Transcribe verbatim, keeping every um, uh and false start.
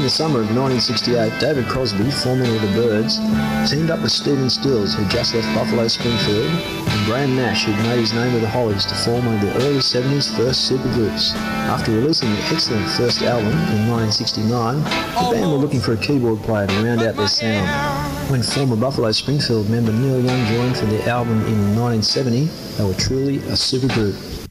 the summer of nineteen sixty-eight, David Crosby, formerly of the Byrds, teamed up with Stephen Stills, who just left Buffalo Springfield, and Graham Nash, who'd made his name with the Hollies, to form one of the early seventies first supergroups. After releasing an excellent first album in nineteen sixty-nine, the band were looking for a keyboard player to round out their sound. When former Buffalo Springfield member Neil Young joined for their album in nineteen seventy, they were truly a supergroup.